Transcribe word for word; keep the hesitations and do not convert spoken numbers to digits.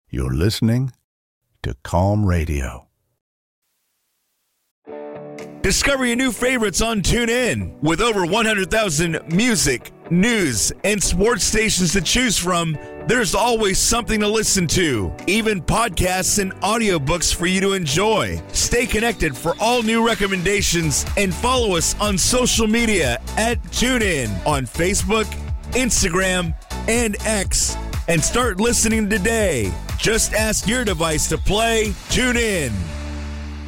You're listening to Calm Radio. Discover your new favorites on TuneIn. With over one hundred thousand music, news, and sports stations to choose from, there's always something to listen to. Even podcasts and audiobooks for you to enjoy. Stay connected for all new recommendations and follow us on social media at TuneIn on Facebook, Instagram, and X. And start listening today. Just ask your device to play TuneIn.